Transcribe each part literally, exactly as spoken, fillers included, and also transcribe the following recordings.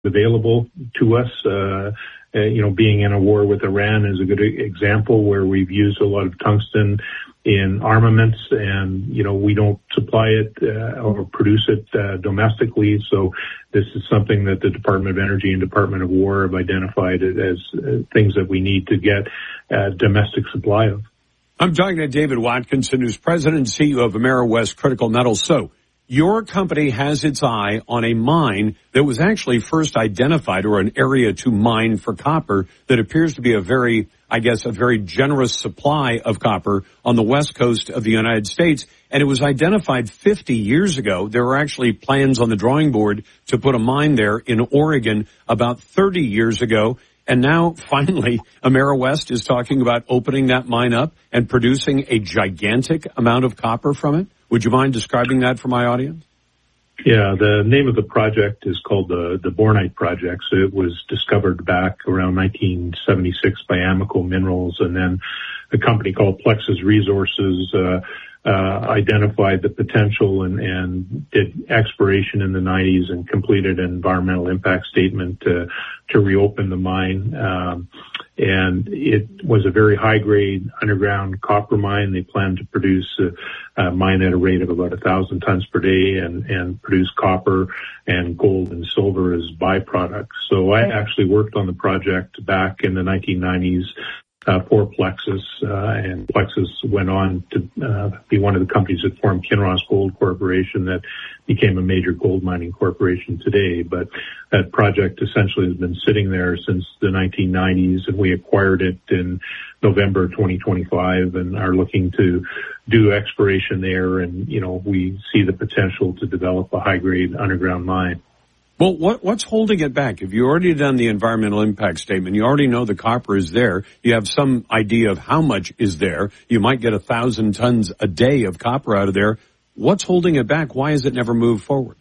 available to us. Uh, uh, you know, being in a war with Iran is a good example where we've used a lot of tungsten in armaments, and, you know, we don't supply it uh, or produce it uh, domestically. So this is something that the Department of Energy and Department of War have identified as uh, things that we need to get uh, domestic supply of. I'm talking to David Watkinson, who's president and C E O of Ameriwest Critical Metals. So your company has its eye on a mine that was actually first identified, or an area to mine for copper, that appears to be a very, I guess, a very generous supply of copper on the west coast of the United States. And it was identified fifty years ago. There were actually plans on the drawing board to put a mine there in Oregon about thirty years ago. And now, finally, Ameriwest is talking about opening that mine up and producing a gigantic amount of copper from it. Would you mind describing that for my audience? Yeah, the name of the project is called the, the Bornite Project. So it was discovered back around nineteen seventy-six by Amoco Minerals, and then a company called Plexus Resources uh, uh, identified the potential and, and did exploration in the nineties and completed an environmental impact statement to, to reopen the mine. Um, and it was a very high-grade underground copper mine. They planned to produce a, a mine at a rate of about a thousand tons per day and, and produce copper and gold and silver as byproducts. So I actually worked on the project back in the nineteen nineties uh, for Plexus, uh, and Plexus went on to uh, be one of the companies that formed Kinross Gold Corporation that became a major gold mining corporation today. But that project essentially has been sitting there since the nineteen nineties, and we acquired it in November twenty twenty-five and are looking to do exploration there. And, you know, we see the potential to develop a high-grade underground mine. Well, what, what's holding it back? If you already done the environmental impact statement, you already know the copper is there, you have some idea of how much is there, you might get a thousand tons a day of copper out of there. What's holding it back? Why has it never moved forward?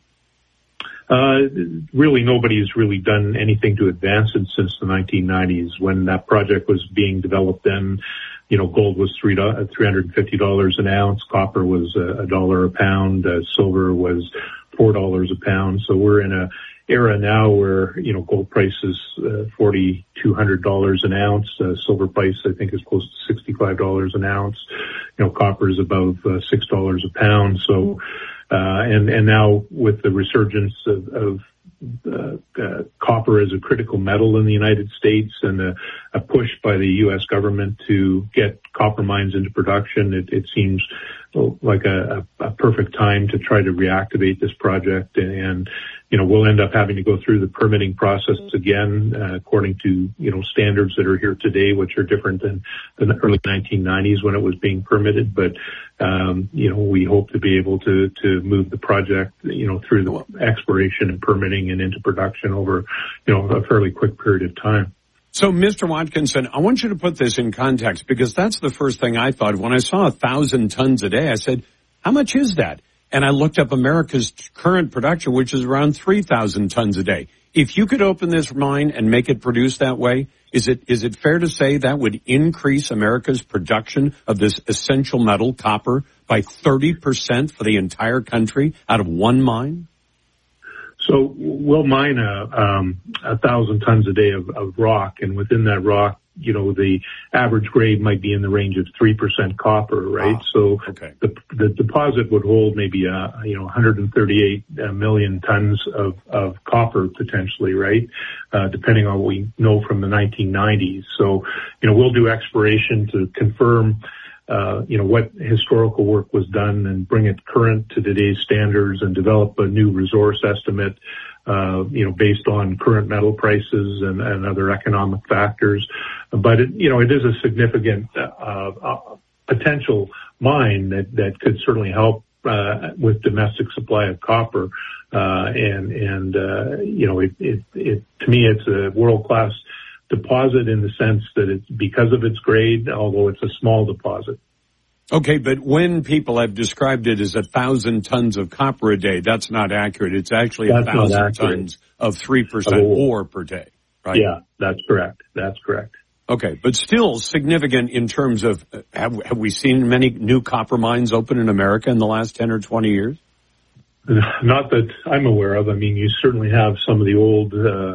Uh, really, nobody's really done anything to advance it since the nineteen nineties. When that project was being developed then, you know, gold was three hundred fifty dollars an ounce, copper was a dollar a pound, uh, silver was four dollars a pound. So we're in a era now where, you know, gold price is uh, four thousand two hundred dollars an ounce. Uh, silver price, I think, is close to sixty-five dollars an ounce. You know, copper is above uh, six dollars a pound. So, uh, and, and now with the resurgence of, of Uh, uh, copper as a critical metal in the United States and a, a push by the U S government to get copper mines into production, it, it seems like a, a perfect time to try to reactivate this project. And, you know, we'll end up having to go through the permitting process again, uh, according to, you know, standards that are here today, which are different than, than the early nineteen nineties when it was being permitted. But, um, you know, we hope to be able to, to move the project, you know, through the exploration and permitting and into production over, you know, a fairly quick period of time. So, Mister Watkinson, I want you to put this in context, because that's the first thing I thought. When I saw a thousand tons a day, I said, how much is that? And I looked up America's current production, which is around three thousand tons a day. If you could open this mine and make it produce that way, is it is it fair to say that would increase America's production of this essential metal, copper, by thirty percent for the entire country out of one mine? So we'll mine a, um, a thousand tons a day of, of rock, and within that rock, you know, the average grade might be in the range of three percent copper, right? Ah, so okay. the, the deposit would hold maybe, uh, you know, one hundred thirty-eight million tons of, of copper potentially, right? Uh, depending on what we know from the nineteen nineties. So, you know, we'll do exploration to confirm Uh, you know, what historical work was done and bring it current to today's standards and develop a new resource estimate, uh, you know, based on current metal prices and, and other economic factors. But, it, you know, it is a significant uh, uh, potential mine that, that could certainly help uh, with domestic supply of copper. Uh, and, and uh, you know, it, it, it, to me, it's a world-class deposit in the sense that it's because of its grade, although it's a small deposit. Okay, but when people have described it as a thousand tons of copper a day, that's not accurate. It's actually that's a thousand tons of three percent ore per day, right? Yeah, that's correct. That's correct. Okay, but still significant in terms of, uh, have, have we seen many new copper mines open in America in the last ten or twenty years? Not that I'm aware of. I mean, you certainly have some of the old, uh,